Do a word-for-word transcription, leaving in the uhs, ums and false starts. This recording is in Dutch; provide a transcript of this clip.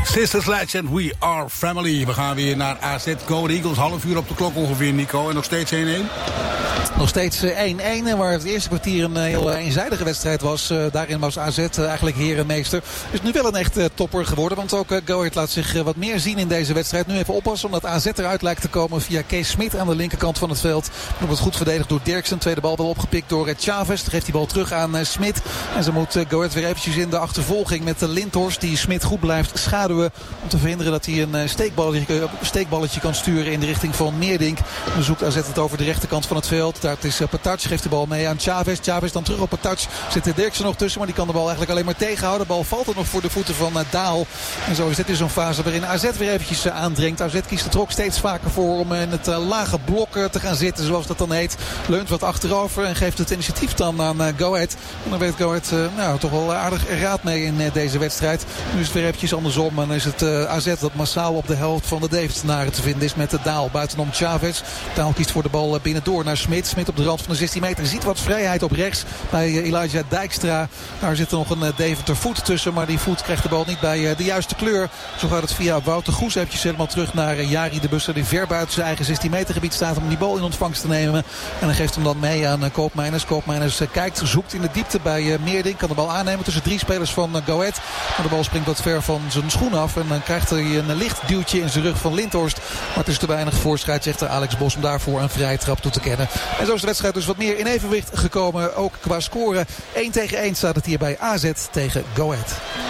Sister Sledge and We Are Family. We gaan weer naar A Z Go Ahead Eagles. Half uur op de klok ongeveer, Nico. En nog steeds één-één. Nog steeds één-één. En waar het eerste kwartier een heel eenzijdige wedstrijd was. Uh, daarin was A Z uh, eigenlijk herenmeester. Is nu wel een echt uh, topper geworden. Want ook uh, Go Ahead laat zich uh, wat meer zien in deze wedstrijd. Nu even oppassen omdat A Z eruit lijkt te komen via Kees Smit aan de linkerkant van het veld. Dan wordt goed verdedigd door Dirksen. Tweede bal wel opgepikt door uh, Chavez. Dan geeft die bal terug aan uh, Smit. En ze moet uh, Go Ahead weer eventjes in de achtervolging met de uh, Lindhorst. Die Smit goed blijft schaduwen. Om te verhinderen dat hij een uh, steekballetje, uh, steekballetje kan sturen in de richting van Meerdink. Dan zoekt A Z het over de rechterkant van het veld. Daar is uh, Patac. Geeft de bal mee aan Chavez. Chavez dan terug op Patac. Zit de Dirksen nog tussen. Maar die kan de bal eigenlijk alleen maar tegenhouden. De bal valt er nog voor de voeten van uh, Daal. En zo is dit dus zo'n fase waarin A Z weer eventjes uh, aandringt. A Z kiest er ook steeds vaker voor om in het uh, lage blok uh, te gaan zitten. Zoals dat dan heet. Leunt wat achterover. En geeft het initiatief dan aan uh, Go Ahead. En dan weet Go Ahead uh, nou, toch wel aardig raad mee in uh, deze wedstrijd. Nu is het weer eventjes andersom. En is het uh, A Z dat massaal op de helft van de Davidsnaren te vinden is met de Daal. Buitenom Chavez. Daal kiest voor de bal uh, binnendoor naar Smit. Smit op de rand van de zestien meter. Ziet wat vrijheid op rechts bij uh, Elijah Dijkstra. Daar zit er nog een uh, Deventer voet tussen. Maar die voet krijgt de bal niet bij uh, de juiste kleur. Zo gaat het via Wouter Goes eventjes helemaal terug naar uh, Jari de Busser. Die ver buiten zijn eigen zestien meter gebied staat om die bal in ontvangst te nemen. En dan geeft hem dan mee aan uh, Koopmeiners. Koopmeiners uh, kijkt, zoekt in de diepte bij uh, Meerdink. Kan de bal aannemen tussen drie spelers van uh, Go Ahead. Maar de bal springt wat ver van zijn schoen af. En dan krijgt hij een licht duwtje in zijn rug van Lindhorst. Maar het is te weinig voor scheidsrechter Alex Bos om daarvoor een vrije trap toe te kennen. En zo is de wedstrijd dus wat meer in evenwicht gekomen. Ook qua scoren. één tegen één staat het hier bij A Z tegen Go Ahead.